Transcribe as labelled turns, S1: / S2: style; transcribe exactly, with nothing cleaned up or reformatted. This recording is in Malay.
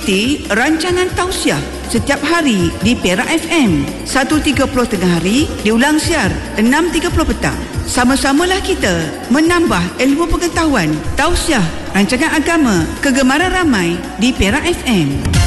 S1: Ikuti rancangan tausiah setiap hari di Perak F M satu tiga puluh tengah hari, diulang siar enam tiga puluh petang. Sama-samalah kita menambah ilmu pengetahuan. Tausiah rancangan agama kegemaran ramai di Perak F M.